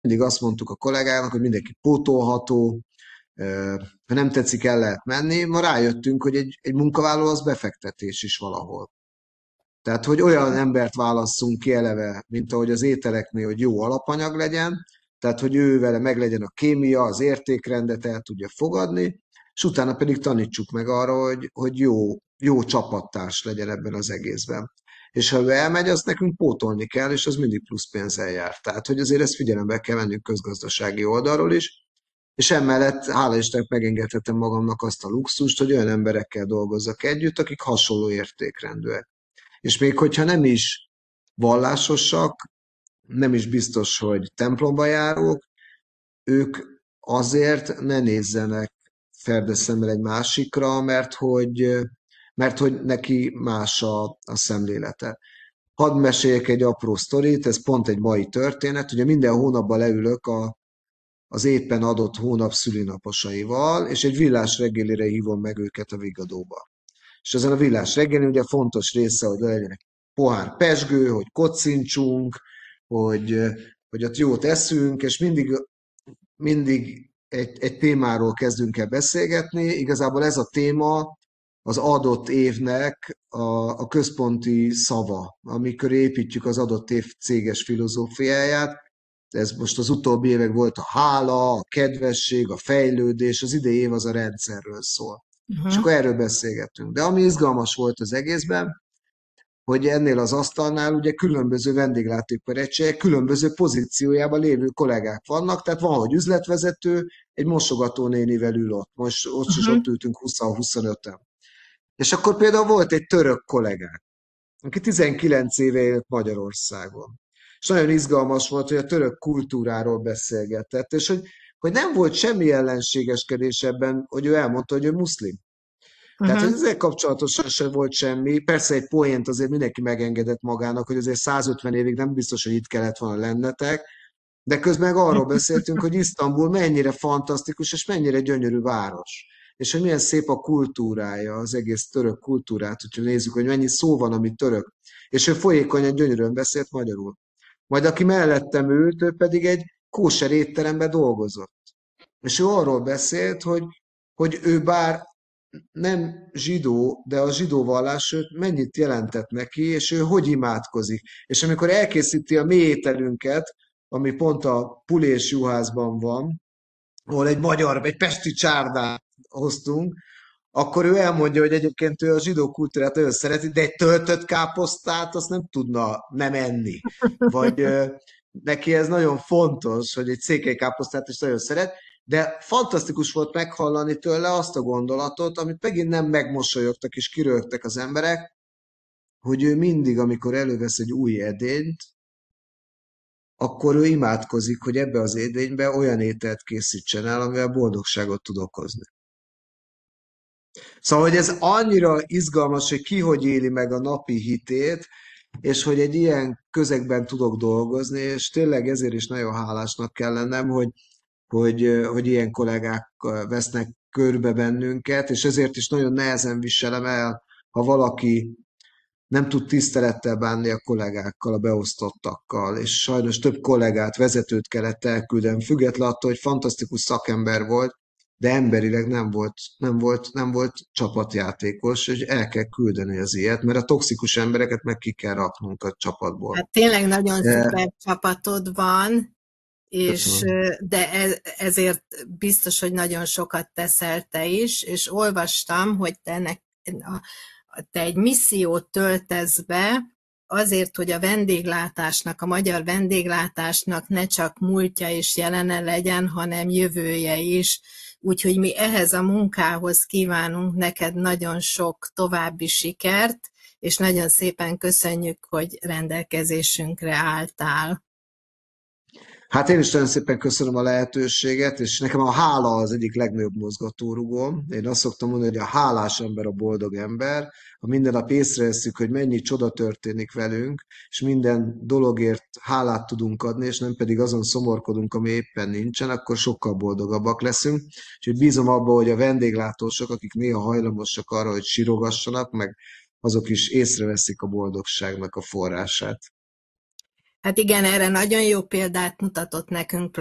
mindig azt mondtuk a kollégának, hogy mindenki pótolható, ha nem tetszik, el lehet menni. Ma rájöttünk, hogy egy munkavállaló az befektetés is valahol. Tehát, hogy olyan embert válasszunk ki eleve, mint ahogy az ételeknél, hogy jó alapanyag legyen, tehát, hogy ő vele meglegyen a kémia, az értékrendet el tudja fogadni, és utána pedig tanítsuk meg arra, hogy jó csapattárs legyen ebben az egészben. És ha ő elmegy, azt nekünk pótolni kell, és az mindig plusz pénzzel jár. Tehát, hogy azért ezt figyelembe kell vennünk közgazdasági oldalról is, és emellett, hála Istennek megengedhetem magamnak azt a luxust, hogy olyan emberekkel dolgozzak együtt, akik hasonló értékrendűek. És még hogyha nem is vallásosak, nem is biztos, hogy templomba járók, ők azért ne nézzenek ferdeszemmel egy másikra, mert hogy neki más a szemlélete. Hadd meséljek egy apró sztorit, ez pont egy mai történet. Ugye minden hónapban leülök az éppen adott hónap szülinaposaival, és egy villás reggelire hívom meg őket a Vigadóba. És ezen a villás reggelin ugye fontos része, hogy legyen egy pohár pezsgő, hogy kocincsunk, hogy, hogy ott jót eszünk, és mindig egy témáról kezdünk el beszélgetni. Igazából ez a téma az adott évnek a központi szava, amikor építjük az adott év céges filozófiáját. Ez most az utóbbi évek volt a hála, a kedvesség, a fejlődés, az idei év az a rendszerről szól. És Uh-huh. akkor erről beszélgettünk. De ami izgalmas volt az egészben, hogy ennél az asztalnál ugye különböző vendéglátóiparegységek, különböző pozíciójában lévő kollégák vannak, tehát van, hogy üzletvezető, egy mosogatónénivel ül ott. Most Uh-huh. ott ültünk 20-25-en. És akkor például volt egy török kollégák, aki 19 éve élt Magyarországon. És nagyon izgalmas volt, hogy a török kultúráról beszélgetett, és hogy nem volt semmi ellenségeskedés ebben, hogy ő elmondta, hogy ő muszlim. Tehát, hogy Uh-huh. ezzel kapcsolatosan sem volt semmi. Persze egy poént azért mindenki megengedett magának, hogy azért 150 évig nem biztos, hogy itt kellett volna lennetek, de közben meg arról beszéltünk, hogy Isztambul mennyire fantasztikus és mennyire gyönyörű város. És hogy milyen szép a kultúrája, az egész török kultúrát, hogyha nézzük, hogy mennyi szó van, ami török. És ő folyékonyan, gyönyörűen beszélt magyarul. Majd aki mellettem ült, ő pedig egy kóser étteremben dolgozott. És ő arról beszélt, hogy ő bár nem zsidó, de a zsidó vallás őt mennyit jelentett neki, és ő hogy imádkozik. És amikor elkészíti a mi ételünket, ami pont a Pulés juhászban van, ahol egy pesti csárdát hoztunk, akkor ő elmondja, hogy egyébként ő a zsidó kultúrát nagyon szereti, de egy töltött káposztát azt nem tudna nem enni. Vagy neki ez nagyon fontos, hogy egy székelykáposztát is nagyon szeret, de fantasztikus volt meghallani tőle azt a gondolatot, amit megint nem megmosolyogtak és kirögtek az emberek, hogy ő mindig, amikor elővesz egy új edényt, akkor ő imádkozik, hogy ebbe az édénybe olyan ételt készítsen el, amivel boldogságot tud okozni. Szóval, hogy ez annyira izgalmas, hogy ki hogy éli meg a napi hitét, és hogy egy ilyen közegben tudok dolgozni, és tényleg ezért is nagyon hálásnak kell lennem, hogy ilyen kollégák vesznek körbe bennünket, és ezért is nagyon nehezen viselem el, ha valaki nem tud tisztelettel bánni a kollégákkal, a beosztottakkal, és sajnos több kollégát, vezetőt kellett elküldenem, független attól, hogy fantasztikus szakember volt, de emberileg nem volt csapatjátékos, és el kell küldeni az ilyet, mert a toxikus embereket meg ki kell raknunk a csapatból. Hát tényleg nagyon Eh, szuper csapatod van, és Köszönöm. de ezért biztos, hogy nagyon sokat teszel te is, és olvastam, hogy te egy missziót töltesz be, azért, hogy a vendéglátásnak, a magyar vendéglátásnak ne csak múltja és jelene legyen, hanem jövője is. Úgyhogy mi ehhez a munkához kívánunk neked nagyon sok további sikert, és nagyon szépen köszönjük, hogy rendelkezésünkre álltál. Hát én is nagyon szépen köszönöm a lehetőséget, és nekem a hála az egyik legnagyobb mozgatórugóm. Én azt szoktam mondani, hogy a hálás ember a boldog ember. Ha minden nap észreveszünk, hogy mennyi csoda történik velünk, és minden dologért hálát tudunk adni, és nem pedig azon szomorkodunk, ami éppen nincsen, akkor sokkal boldogabbak leszünk. Úgyhogy bízom abban, hogy a vendéglátósok, akik néha hajlamosak arra, hogy sírogassanak, meg azok is észreveszik a boldogságnak a forrását. Hát igen, erre nagyon jó példát mutatott nekünk